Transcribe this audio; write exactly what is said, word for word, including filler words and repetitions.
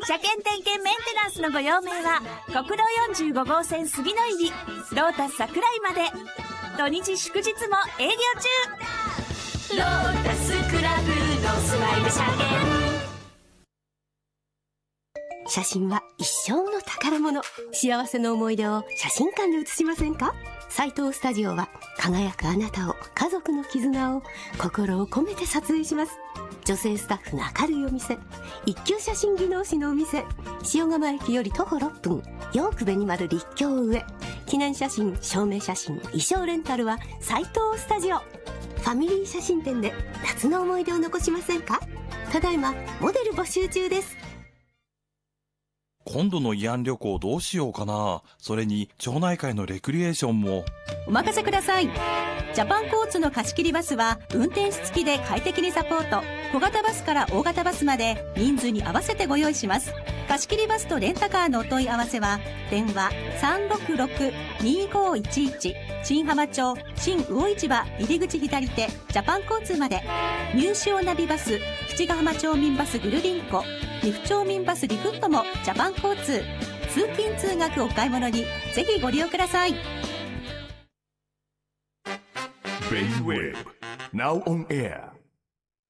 車検点検メンテナンスのご用命は国道よんじゅうご号線杉の入りロータス桜井まで。土日祝日も営業中。ロータスクラブのスマイル車検。 写真は一生の宝物。幸せの思い出を写真館で写しませんか？斉藤スタジオは輝くあなたを、家族の絆を心を込めて撮影します。女性スタッフの明るいお店、一級写真技能士のお店、塩釜駅より徒歩ろっぷん、ヨークベニマル立教上。記念写真、証明写真、衣装レンタルは斉藤スタジオ。ファミリー写真展で夏の思い出を残しませんか？ただいまモデル募集中です。 今度の慰安旅行どうしようかな。それに町内会のレクリエーションも。 お任せください。ジャパンコーツの貸し切りバスは運転士付きで快適にサポート。小型バスから大型バスまで人数に合わせてご用意します。貸し切りバスとレンタカーのお問い合わせは電話 さんろくろくにごいちいち 新浜町新魚市場入り口左手ジャパン交通まで。入試ナビバス、七ヶ浜町民バスぐるりんこ、岐阜町民バスリフットもジャパン交通。通勤通学お買い物にぜひご利用ください。 J-Wave Now on air